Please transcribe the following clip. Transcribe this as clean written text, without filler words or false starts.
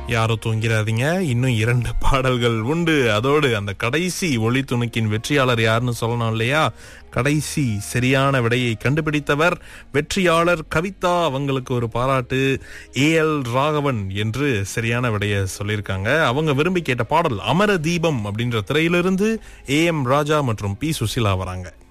யாரும் தூங்கிறாதீங்க, இன்னும் 2 பாடல்கள் உண்டு. அதோடு அந்த கடைசி ஒளி துணுக்கின் வெற்றியாளர் யாருன்னு சொல்லணும் இல்லையா? கடைசி சரியான விடையை கண்டுபிடித்தவர் வெற்றியாளர் கவிதா. அவங்களுக்கு ஒரு பாராட்டு. ஏஎல் ராகவன் என்று சரியான விடையை சொல்லியிருக்காங்க. அவங்க விரும்பி கேட்ட பாடல் அமர தீபம் அப்படின்ற திரையிலிருந்து AM ராஜா மற்றும் P சுசிலா வராங்க.